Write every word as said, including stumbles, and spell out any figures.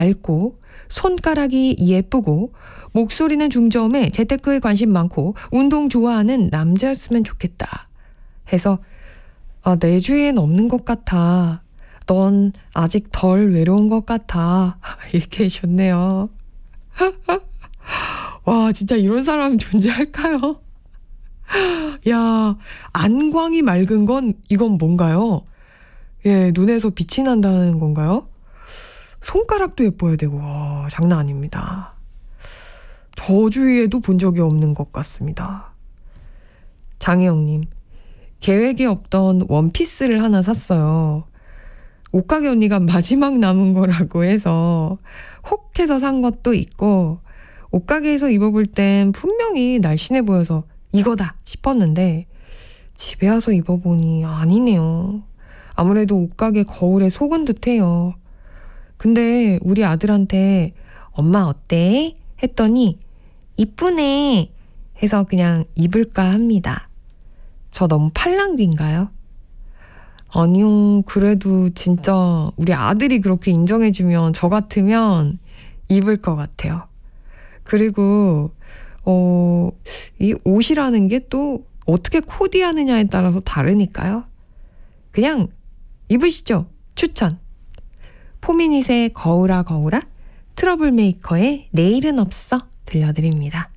얇고 손가락이 예쁘고 목소리는 중저음에 재테크에 관심 많고 운동 좋아하는 남자였으면 좋겠다 해서 아, 내 주위엔 없는 것 같아. 넌 아직 덜 외로운 것 같아. 이렇게 해줬네요. 와, 진짜 이런 사람 존재할까요? 야, 안광이 맑은 건 이건 뭔가요? 예, 눈에서 빛이 난다는 건가요? 손가락도 예뻐야 되고, 와, 장난 아닙니다. 저 주위에도 본 적이 없는 것 같습니다. 장혜영님, 계획이 없던 원피스를 하나 샀어요. 옷가게 언니가 마지막 남은 거라고 해서 혹해서 산 것도 있고, 옷가게에서 입어볼 땐 분명히 날씬해 보여서 이거다 싶었는데 집에 와서 입어보니 아니네요. 아무래도 옷가게 거울에 속은 듯해요. 근데 우리 아들한테 엄마 어때? 했더니 이쁘네 해서 그냥 입을까 합니다. 저 너무 팔랑귀인가요? 아니요. 그래도 진짜 우리 아들이 그렇게 인정해주면 저 같으면 입을 것 같아요. 그리고 어, 이 옷이라는 게 또 어떻게 코디하느냐에 따라서 다르니까요. 그냥 입으시죠. 추천. 포미닛의 거울아 거울아, 트러블 메이커의 내일은 없어 들려드립니다.